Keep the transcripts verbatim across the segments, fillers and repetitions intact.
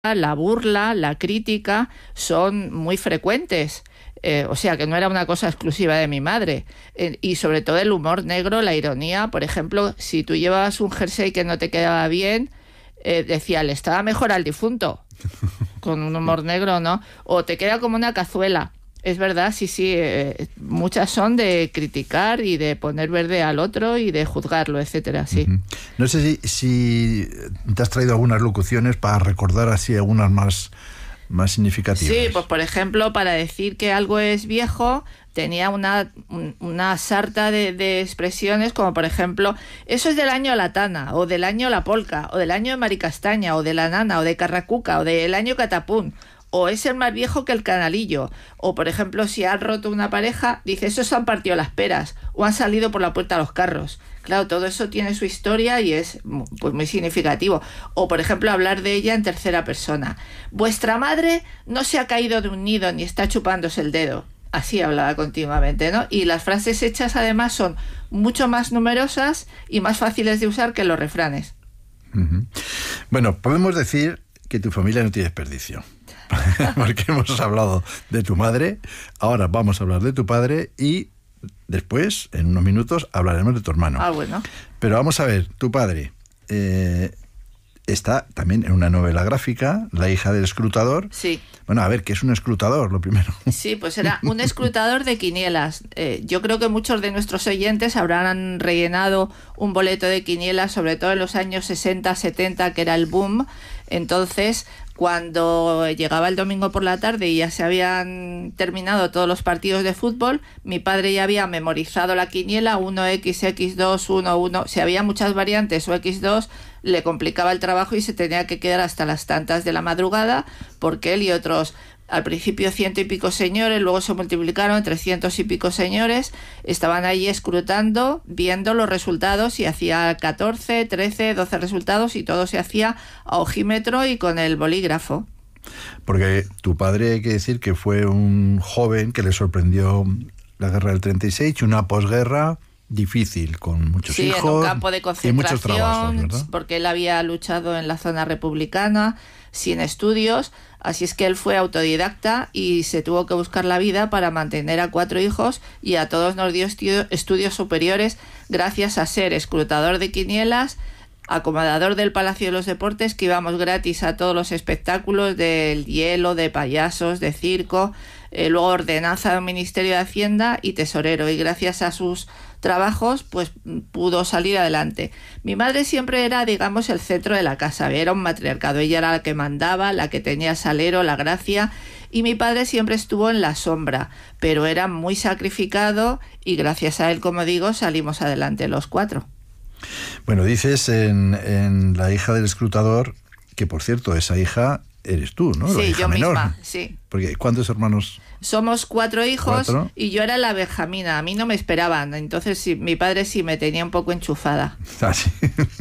la burla, la crítica son muy frecuentes. Eh, o sea, que no era una cosa exclusiva de mi madre. Eh, y sobre todo el humor negro, la ironía. Por ejemplo, si tú llevabas un jersey que no te quedaba bien, eh, decía, le estaba mejor al difunto. Con un humor negro, ¿no? O te queda como una cazuela. Es verdad, sí, sí. Eh, muchas son de criticar y de poner verde al otro y de juzgarlo, etcétera, sí. Uh-huh. No sé si, si te has traído algunas locuciones para recordar así algunas más... más significativas. Sí, pues por ejemplo, para decir que algo es viejo, tenía una, una sarta de, de expresiones como, por ejemplo, eso es del año la tana, o del año la polca, o del año maricastaña, o de la nana, o de carracuca, o del año catapún, o es el más viejo que el canalillo. O, por ejemplo, si han roto una pareja, dice, esos han partido las peras, o han salido por la puerta los carros. Claro, todo eso tiene su historia y es pues muy significativo. O, por ejemplo, hablar de ella en tercera persona. Vuestra madre no se ha caído de un nido ni está chupándose el dedo. Así hablaba continuamente, ¿no? Y las frases hechas, además, son mucho más numerosas y más fáciles de usar que los refranes. Uh-huh. Bueno, podemos decir que tu familia no tiene desperdicio. Porque hemos hablado de tu madre, ahora vamos a hablar de tu padre y después, en unos minutos, hablaremos de tu hermano. Ah, bueno. Pero vamos a ver, tu padre eh, está también en una novela gráfica, La hija del escrutador. Sí. Bueno, a ver, ¿qué es un escrutador, lo primero? Sí, pues era un escrutador de quinielas. Eh, yo creo que muchos de nuestros oyentes habrán rellenado un boleto de quinielas, sobre todo en los años sesenta, setenta, que era el boom. Entonces, cuando llegaba el domingo por la tarde y ya se habían terminado todos los partidos de fútbol, mi padre ya había memorizado la quiniela, uno equis, equis dos, uno, uno. Si había muchas variantes o equis dos, le complicaba el trabajo y se tenía que quedar hasta las tantas de la madrugada, porque él y otros, al principio ciento y pico señores, luego se multiplicaron trescientos y pico señores, estaban allí escrutando, viendo los resultados y hacía catorce, trece, doce resultados y todo se hacía a ojímetro y con el bolígrafo. Porque tu padre, hay que decir que fue un joven que le sorprendió la guerra del treinta y seis y una posguerra difícil, con muchos sí, hijos en un campo de y muchos concentración, trabajos, ¿verdad? porque él había luchado en la zona republicana sin estudios, así es que él fue autodidacta y se tuvo que buscar la vida para mantener a cuatro hijos y a todos nos dio estu- estudios superiores gracias a ser escrutador de quinielas, acomodador del Palacio de los Deportes, que íbamos gratis a todos los espectáculos del hielo, de payasos, de circo, eh, luego ordenanza del Ministerio de Hacienda y tesorero, y gracias a sus trabajos pues pudo salir adelante. Mi madre siempre era, digamos, el centro de la casa, era un matriarcado, ella era la que mandaba, la que tenía salero, la gracia, y mi padre siempre estuvo en la sombra, pero era muy sacrificado y gracias a él, como digo, salimos adelante los cuatro. Bueno, dices en, en La hija del escrutador, que por cierto, esa hija eres tú, ¿no? La Sí, hija yo menor. misma, sí. Porque ¿cuántos hermanos? Somos cuatro hijos. ¿Cuatro? Y yo era la benjamina, a mí no me esperaban, entonces sí, mi padre sí me tenía un poco enchufada. Ah, sí.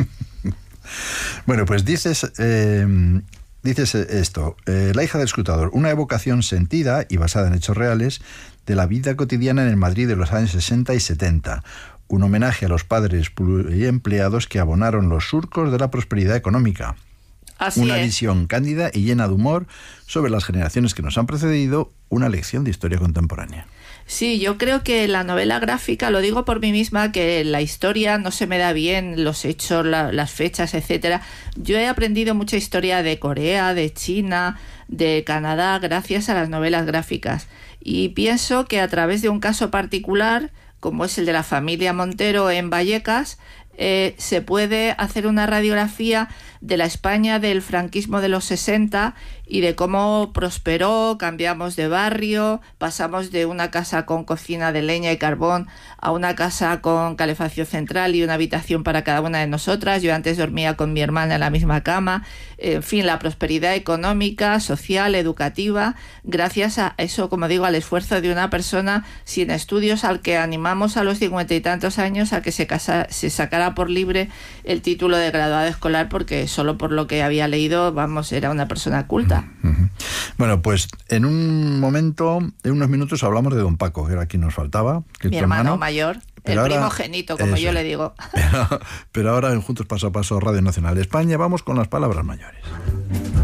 Bueno, pues dices... Eh, dices esto, eh, La hija del escrutador, una evocación sentida y basada en hechos reales de la vida cotidiana en el Madrid de los años sesenta y setenta. Un homenaje a los padres pluriempleados que abonaron los surcos de la prosperidad económica. Así una es. visión cándida y llena de humor sobre las generaciones que nos han precedido, una lección de historia contemporánea. Sí, yo creo que la novela gráfica, lo digo por mí misma, que la historia no se me da bien, los hechos, la, las fechas, etcétera. Yo he aprendido mucha historia de Corea, de China, de Canadá, gracias a las novelas gráficas. Y pienso que a través de un caso particular, como es el de la familia Montero en Vallecas, eh, se puede hacer una radiografía de la España del franquismo de los sesenta y de cómo prosperó, cambiamos de barrio, pasamos de una casa con cocina de leña y carbón a una casa con calefacción central y una habitación para cada una de nosotras. Yo antes dormía con mi hermana en la misma cama. En fin, la prosperidad económica, social, educativa, gracias a eso, como digo, al esfuerzo de una persona sin estudios, al que animamos a los cincuenta y tantos años a que se, casa, se sacara por libre el título de graduado escolar, porque solo por lo que había leído, vamos, era una persona culta. Uh-huh. Bueno, pues en un momento, en unos minutos hablamos de don Paco, que era quien nos faltaba. Que mi hermano, hermano mayor, el ahora, primogénito, como eso, yo le digo. Pero, pero ahora en Juntos Paso a Paso, Radio Nacional de España, vamos con las palabras mayores.